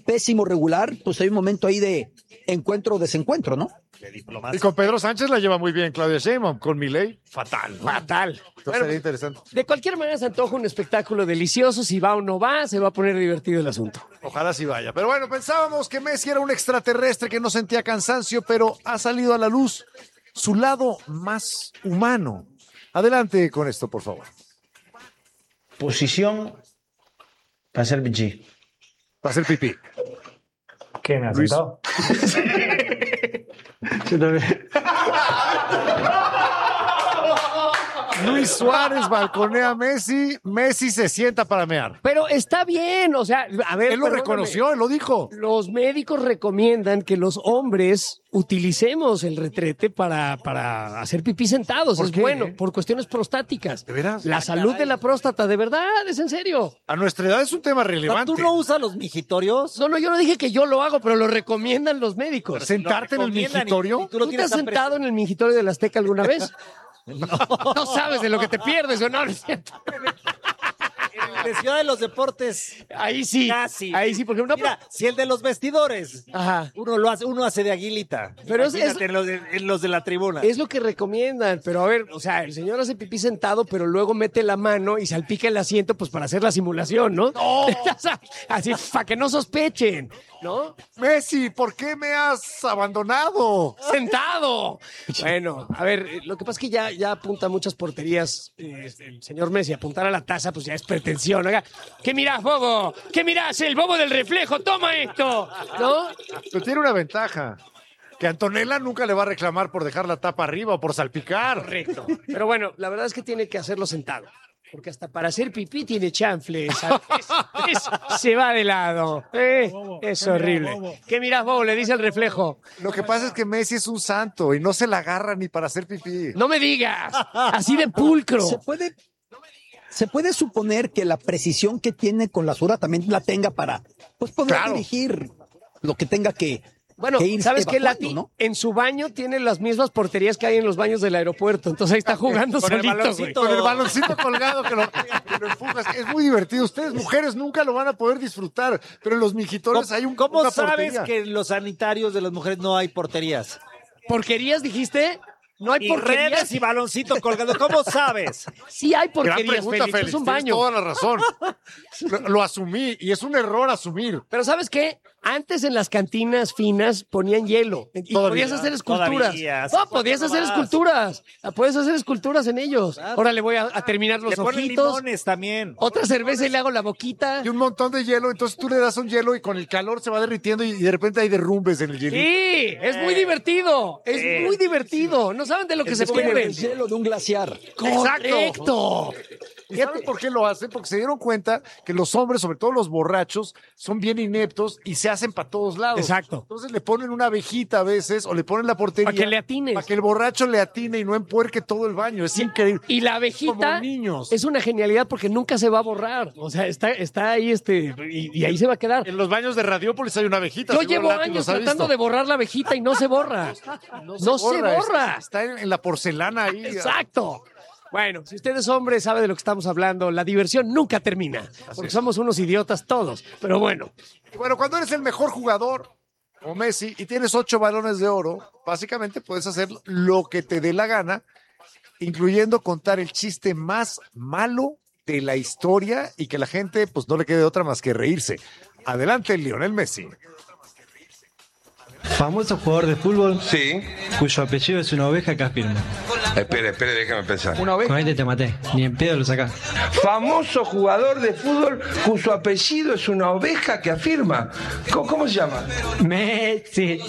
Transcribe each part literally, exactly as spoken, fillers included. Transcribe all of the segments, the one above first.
pésimo, regular, pues hay un momento ahí de encuentro o desencuentro, ¿no? Y con Pedro Sánchez la lleva muy bien Claudia Sheinbaum, con Milei, fatal. ¿no? Fatal. Entonces Bueno, sería interesante. de cualquier manera se antoja un espectáculo delicioso. Si va o no va, se va a poner divertido el asunto. Ojalá sí vaya. Pero bueno, pensábamos que Messi era un extraterrestre que no sentía cansancio, pero ha salido a la luz su lado más humano. Adelante con esto, por favor. Posición para hacer pichí. Para hacer pipí. ¿Qué me has Luis. sentado? Yo también. Luis Suárez balconea a Messi, Messi se sienta para mear. Pero está bien, o sea, a ver. Él lo perdóname. reconoció, él lo dijo. Los médicos recomiendan que los hombres utilicemos el retrete para, para hacer pipí sentados. ¿Por Es qué? bueno, por cuestiones prostáticas. ¿De veras? La Ah, salud caray. de la próstata, de verdad, es en serio. A nuestra edad es un tema relevante. ¿Tú no usas los mijitorios? No, no, yo no dije que yo lo hago, pero lo recomiendan los médicos. ¿Sentarte en el recomiendan y- mingitorio? y tú lo ¿Tú te tienes has tan presente. sentado en el mingitorio del Azteca alguna vez? No sabes de lo que te pierdes, ¿o no? ¿No es cierto? De Ciudad de los Deportes. Ahí sí. Casi. Ahí sí, porque no. Mira, si el de los vestidores, Ajá. uno lo hace, uno hace de aguilita. Pero es- Imagínate es- en, los de, en los de la tribuna. Es lo que recomiendan, pero a ver, o sea, el señor hace pipí sentado, pero luego mete la mano y salpica el asiento, pues para hacer la simulación, ¿no? ¡No! Así, para que no sospechen, ¿no? Messi, ¿por qué me has abandonado? ¡Sentado! Bueno, a ver, eh, lo que pasa es que ya, ya apunta a muchas porterías eh, el señor Messi. Apuntar a la taza, pues ya es pretensión. Oiga, ¿qué mirás, bobo? ¿Qué mirás? El bobo del reflejo, toma esto, ¿no? Pero tiene una ventaja. Que Antonella nunca le va a reclamar por dejar la tapa arriba o por salpicar. Correcto. Pero bueno, la verdad es que tiene que hacerlo sentado. Porque hasta para hacer pipí tiene chanfle. ¿Sabes? Es- es- se va de lado. ¿eh? Es horrible. ¿Qué mirás, bobo? Le dice el reflejo. Lo que pasa es que Messi es un santo y no se la agarra ni para hacer pipí. No me digas. Así de pulcro. Se puede, se puede suponer que la precisión que tiene con la suela también la tenga para pues, poder Claro. dirigir lo que tenga que, Bueno, que ir ¿sabes qué, evacuando, Lati? ¿no? En su baño tiene las mismas porterías que hay en los baños del aeropuerto. Entonces ahí está jugando Con el solito, güey. baloncito. Con el baloncito colgado que lo, que lo empujas. Es muy divertido. Ustedes, mujeres, nunca lo van a poder disfrutar. Pero en los mijitorios hay un ¿Cómo una sabes portería. que en los sanitarios de las mujeres no hay porterías? ¿Porquerías, dijiste? No hay Y porquerías. redes y baloncito colgando. ¿Cómo sabes? Sí hay Gran porquerías, pregunta, Félix. Félix. Es un Tienes baño. toda la razón. Lo, lo asumí y es un error asumir. Pero ¿sabes qué? Antes en las cantinas finas ponían hielo y Todavía, podías hacer esculturas. todavía. No, podías hacer Más. esculturas. Puedes hacer esculturas en ellos. Ahora le voy a, a terminar los Le ponen ojitos. limones también. Otra cerveza y le hago la boquita. Y un montón de hielo. Entonces tú le das un hielo y con el calor se va derritiendo y, y de repente hay derrumbes en el hielo. Sí, es muy divertido. Es Sí. muy divertido. No saben de lo que se Es como pierden. el hielo de un glaciar. Correcto. ¿Y saben por qué lo hacen? Porque se dieron cuenta que los hombres, sobre todo los borrachos, son bien ineptos y se hacen para todos lados. Exacto. Entonces le ponen una abejita a veces o le ponen la portería. Para que le atines. Para que el borracho le atine y no empuerque todo el baño. Es increíble. Y la abejita Como niños. es una genialidad porque nunca se va a borrar. O sea, está, está ahí este y, y ahí se va a quedar. En los baños de Radiópolis hay una abejita. Yo seguro llevo Lati años los ha tratando visto. de borrar la abejita y no se borra. No se borra. Está, está en, en la porcelana ahí. Exacto. Bueno, si usted es hombre, sabe de lo que estamos hablando. La diversión nunca termina. Porque somos unos idiotas todos. Pero bueno, Y bueno, cuando eres el mejor jugador, como Messi, y tienes ocho balones de oro, básicamente puedes hacer lo que te dé la gana, incluyendo contar el chiste más malo de la historia y que la gente pues no le quede otra más que reírse. Adelante, Lionel Messi. Famoso jugador de fútbol Sí. cuyo apellido es una oveja que afirma. Espere, espere, déjame pensar. Una vez. Con este te maté. Ni en pedo lo sacás. Famoso jugador de fútbol cuyo apellido es una oveja que afirma. ¿Cómo, cómo se llama? Messi.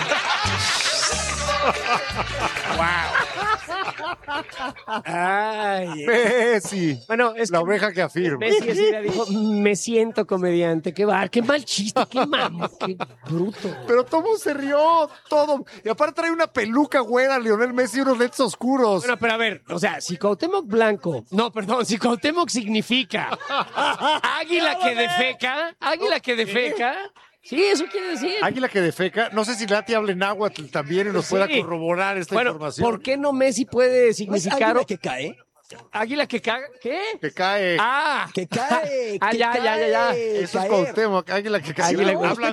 ay. Messi. Bueno, es La que oveja que afirma. Messi así le dijo, me siento comediante. Qué bar, qué mal chiste, qué mamo, qué bruto. Pero todo se rió, todo. Y aparte trae una peluca güera, Lionel Messi, y unos lentes oscuros. Bueno, pero a ver, o sea, si Cuauhtémoc Blanco, no, perdón, si Cuauhtémoc significa águila que defeca, águila que defeca, sí, eso quiere decir. Águila que defeca. No sé si Lati habla en náhuatl también y nos Sí. pueda corroborar esta Bueno, información. ¿por qué no Messi puede ¿No es significar águila que cae? águila que caga? ¿Qué? Que cae. Ah, Que cae. Ah, que ya, ya, ya, ya. cae, Eso es caer. Cuauhtémoc, águila que cae. Águila, Habla- güey. habla-